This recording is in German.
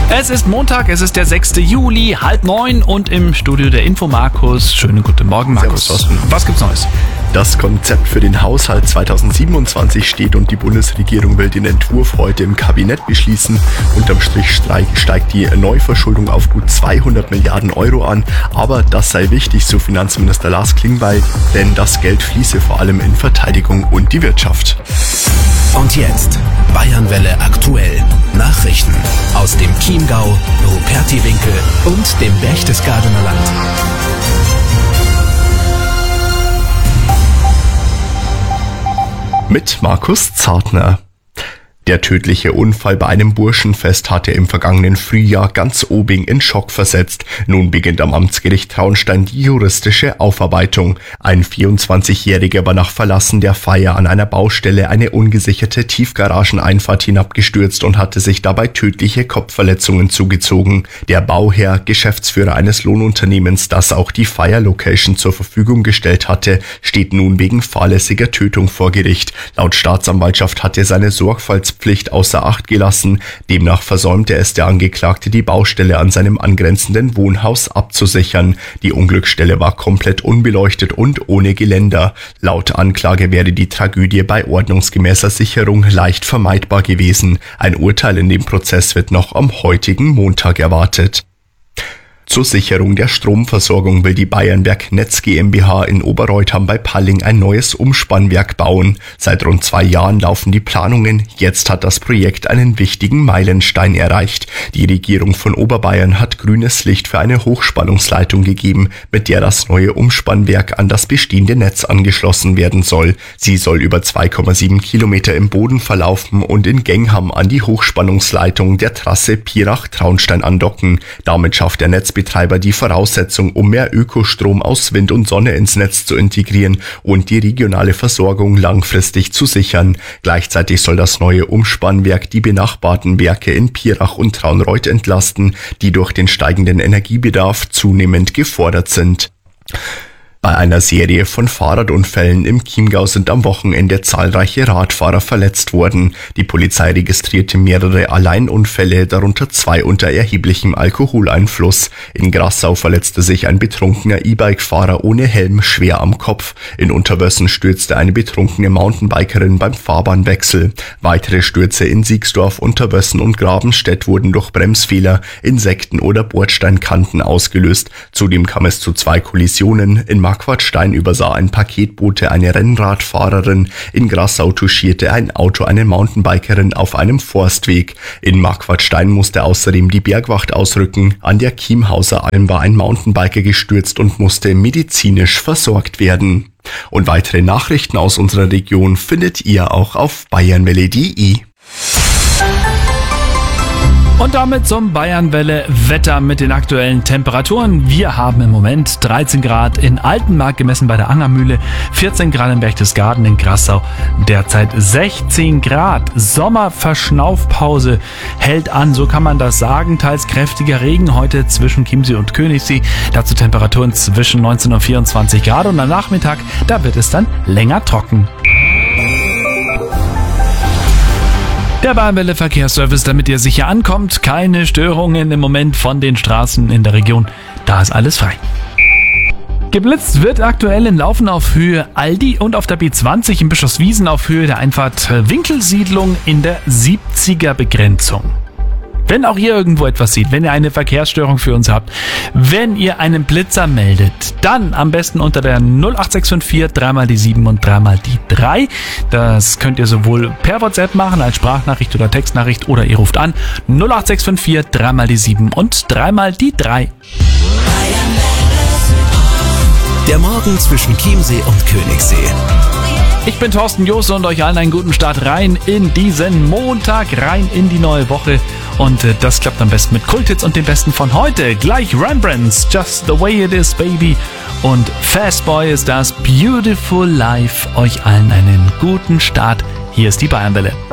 Es ist Montag, es ist der 6. Juli, 8:30 und im Studio der Info Markus. Schönen guten Morgen, Markus. Servus, Thorsten. Was gibt's Neues? Das Konzept für den Haushalt 2027 steht und die Bundesregierung will den Entwurf heute im Kabinett beschließen. Unterm Strich steigt die Neuverschuldung auf gut 200 Milliarden Euro an. Aber das sei wichtig, so Finanzminister Lars Klingbeil, denn das Geld fließe vor allem in Verteidigung und die Wirtschaft. Und jetzt Bayernwelle aktuell. Nachrichten aus dem Chiemgau, Rupertiwinkel und dem Berchtesgadener Land. Mit Markus Zartner. Der tödliche Unfall bei einem Burschenfest hatte im vergangenen Frühjahr ganz Obing in Schock versetzt. Nun beginnt am Amtsgericht Traunstein die juristische Aufarbeitung. Ein 24-Jähriger war nach Verlassen der Feier an einer Baustelle eine ungesicherte Tiefgarageneinfahrt hinabgestürzt und hatte sich dabei tödliche Kopfverletzungen zugezogen. Der Bauherr, Geschäftsführer eines Lohnunternehmens, das auch die Feierlocation zur Verfügung gestellt hatte, steht nun wegen fahrlässiger Tötung vor Gericht. Laut Staatsanwaltschaft hat er seine Sorgfaltspflicht außer Acht gelassen. Demnach versäumte es der Angeklagte, die Baustelle an seinem angrenzenden Wohnhaus abzusichern. Die Unglücksstelle war komplett unbeleuchtet und ohne Geländer. Laut Anklage wäre die Tragödie bei ordnungsgemäßer Sicherung leicht vermeidbar gewesen. Ein Urteil in dem Prozess wird noch am heutigen Montag erwartet. Zur Sicherung der Stromversorgung will die Bayernwerk Netz GmbH in Oberreutham bei Palling ein neues Umspannwerk bauen. Seit rund 2 Jahren laufen die Planungen. Jetzt hat das Projekt einen wichtigen Meilenstein erreicht. Die Regierung von Oberbayern hat grünes Licht für eine Hochspannungsleitung gegeben, mit der das neue Umspannwerk an das bestehende Netz angeschlossen werden soll. Sie soll über 2,7 Kilometer im Boden verlaufen und in Gengham an die Hochspannungsleitung der Trasse Pirach-Traunstein andocken. Damit schafft der Netzbetreiber die Voraussetzung, um mehr Ökostrom aus Wind und Sonne ins Netz zu integrieren und die regionale Versorgung langfristig zu sichern. Gleichzeitig soll das neue Umspannwerk die benachbarten Werke in Pirach und Traunreut entlasten, die durch den steigenden Energiebedarf zunehmend gefordert sind. Bei einer Serie von Fahrradunfällen im Chiemgau sind am Wochenende zahlreiche Radfahrer verletzt worden. Die Polizei registrierte mehrere Alleinunfälle, darunter 2 unter erheblichem Alkoholeinfluss. In Grassau verletzte sich ein betrunkener E-Bike-Fahrer ohne Helm schwer am Kopf. In Unterwössen stürzte eine betrunkene Mountainbikerin beim Fahrbahnwechsel. Weitere Stürze in Siegsdorf, Unterwössen und Grabenstedt wurden durch Bremsfehler, Insekten oder Bordsteinkanten ausgelöst. Zudem kam es zu 2 Kollisionen. In Marquardstein übersah ein Paketbote eine Rennradfahrerin. In Grassau touchierte ein Auto eine Mountainbikerin auf einem Forstweg. In Marquardstein musste außerdem die Bergwacht ausrücken. An der Chiemhauser Alm war ein Mountainbiker gestürzt und musste medizinisch versorgt werden. Und weitere Nachrichten aus unserer Region findet ihr auch auf bayernwelle.de. Und damit zum Bayernwelle-Wetter mit den aktuellen Temperaturen. Wir haben im Moment 13 Grad in Altenmark gemessen bei der Angermühle, 14 Grad in Berchtesgaden, in Grassau, derzeit 16 Grad. Sommerverschnaufpause hält an, so kann man das sagen. Teils kräftiger Regen heute zwischen Chiemsee und Königssee. Dazu Temperaturen zwischen 19 und 24 Grad und am Nachmittag, da wird es dann länger trocken. Der Bayernwelle Verkehrsservice, damit ihr sicher ankommt. Keine Störungen im Moment von den Straßen in der Region. Da ist alles frei. Geblitzt wird aktuell in Laufen auf Höhe Aldi und auf der B20 in Bischofswiesen auf Höhe der Einfahrt Winkelsiedlung in der 70er Begrenzung. Wenn auch ihr irgendwo etwas seht, wenn ihr eine Verkehrsstörung für uns habt, wenn ihr einen Blitzer meldet, dann am besten unter der 08654 3 die 7 und 3 die 3. Das könnt ihr sowohl per WhatsApp machen, als Sprachnachricht oder Textnachricht, oder ihr ruft an 08654 3 die 7 und 3 die 3. Der Morgen zwischen Chiemsee und Königssee. Ich bin Thorsten Joos und euch allen einen guten Start rein in diesen Montag, rein in die neue Woche. Und das klappt am besten mit Kulthits und den besten von heute. Gleich Rembrandts, Just the Way It Is, Baby. Und Fastboy ist das Beautiful Life. Euch allen einen guten Start. Hier ist die Bayernwelle.